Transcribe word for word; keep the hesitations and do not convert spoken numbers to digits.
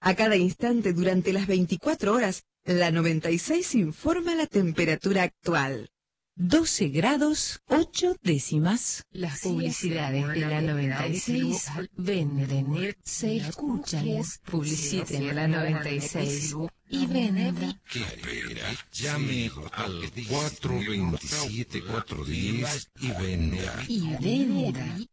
A cada instante durante las veinticuatro horas, la noventa y seis informa la temperatura actual. doce grados, ocho décimas. Las publicidades de la noventa y seis venden, se escuchan, publiciten a la noventa y seis y venden. ¿Qué espera? Llame al cuatro dos siete, cuatro uno cero y venda. Y venda.